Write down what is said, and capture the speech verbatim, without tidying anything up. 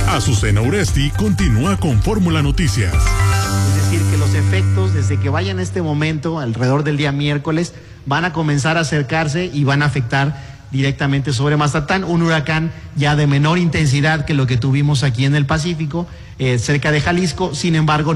Azucena Uresti continúa con Fórmula Noticias. Es decir, que los efectos, desde que vayan a este momento, alrededor del día miércoles, van a comenzar a acercarse y van a afectar directamente sobre Mazatlán, un huracán ya de menor intensidad que lo que tuvimos aquí en el Pacífico, eh, cerca de Jalisco. Sin embargo,